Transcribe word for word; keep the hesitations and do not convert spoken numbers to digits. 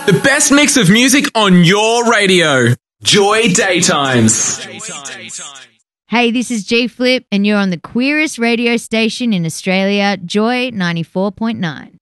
The best mix of music on your radio. Joy Daytimes. Hey, this is G Flip, and you're on the queerest radio station in Australia, Joy ninety-four point nine.